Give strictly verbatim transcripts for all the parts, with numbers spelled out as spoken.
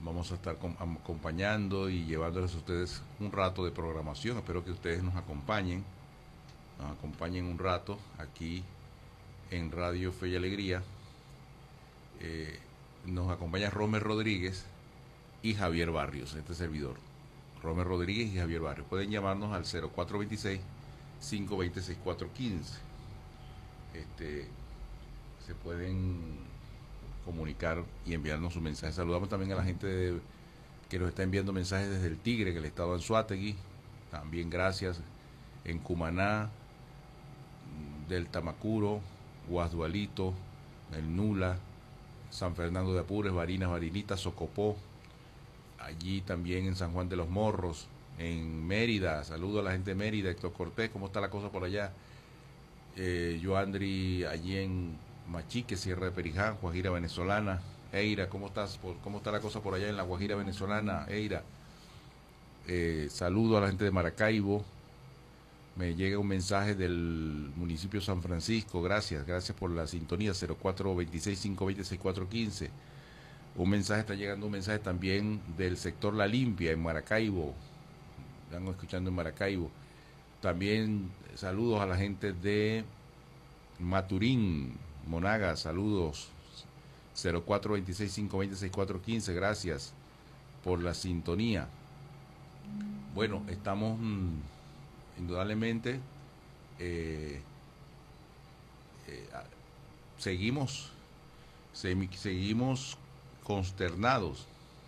vamos a estar acompañando y llevándoles a ustedes un rato de programación. Espero que ustedes nos acompañen, nos acompañen un rato aquí en Radio Fe y Alegría. Eh, nos acompaña Romer Rodríguez y Javier Barrios, este servidor. Romer Rodríguez y Javier Barrios. Pueden llamarnos al cero cuatro dos seis, cinco dos cero, seis cuatro uno cinco. Este, se pueden comunicar y enviarnos su mensaje. Saludamos también a la gente de, que nos está enviando mensajes desde el Tigre, en el estado de Anzoátegui. También gracias. En Cumaná, del Tamacuro, Guasdualito, el Nula, San Fernando de Apures, Barinas, Barinitas, Socopó. Allí también en San Juan de los Morros, en Mérida. Saludo a la gente de Mérida. Héctor Cortés, ¿cómo está la cosa por allá? Eh, Joandri, allí en Machique, Sierra de Periján, Guajira Venezolana. Eira, ¿cómo estás? Por, ¿Cómo está la cosa por allá en la Guajira Venezolana? Eira. Eh, saludo a la gente de Maracaibo. Me llega un mensaje del municipio de San Francisco. Gracias, gracias por la sintonía. Cero cuatro dos seis, cinco dos cero, seis cuatro uno cinco. Un mensaje, está llegando un mensaje también del sector La Limpia en Maracaibo. Estamos escuchando en Maracaibo. También saludos a la gente de Maturín, Monaga, saludos. Cero cuatro dos seis, cinco dos cero, seis cuatro uno cinco. Gracias por la sintonía. Bueno, estamos mmm, indudablemente eh, eh, seguimos se, seguimos consternados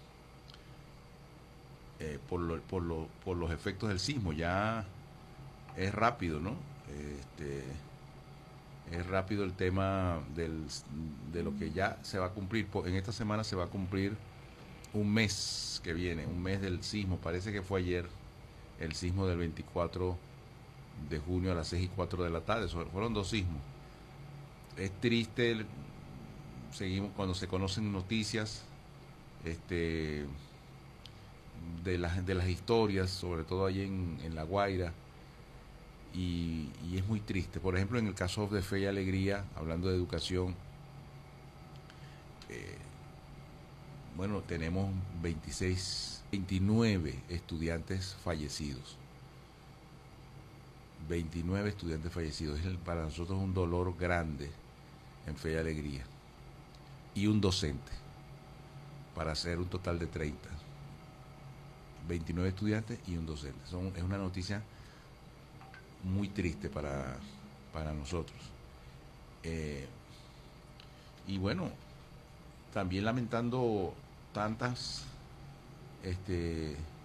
eh, por, lo, por, lo, por los efectos del sismo. Ya es rápido, ¿no? Este, es rápido el tema del, de lo que ya se va a cumplir. En esta semana se va a cumplir un mes que viene, un mes del sismo. Parece que fue ayer el sismo del veinticuatro de junio a las seis y cuatro de la tarde. Fueron dos sismos. Es triste, seguimos cuando se conocen noticias este, de, las, de las historias, sobre todo allí en, en La Guaira, y, y es muy triste. Por ejemplo, en el caso de Fe y Alegría, hablando de educación, eh, bueno, tenemos veintiséis, veintinueve estudiantes fallecidos. veintinueve estudiantes fallecidos. Es para nosotros un dolor grande en Fe y Alegría. Y un docente, para hacer un total de treinta. veintinueve estudiantes y un docente. Son, es una noticia muy triste para, para nosotros. Eh, y bueno, también lamentando tantas este,